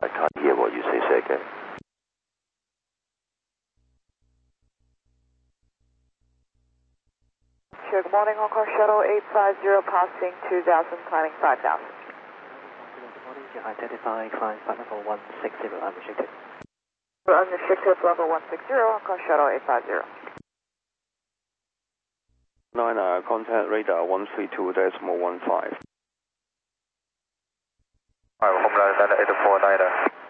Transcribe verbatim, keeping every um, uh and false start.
I can't hear what you say, say again. Sure, good morning, Hong Kong Shuttle eight five zero, passing two thousand, climbing five thousand. Good morning, you identify climb flight level one six zero, unrestricted. Unrestricted level one six zero, Hong Kong Shuttle eight five zero. nine, uh, contact radar one three two decimal one five. Alright, Homeland eight four nine.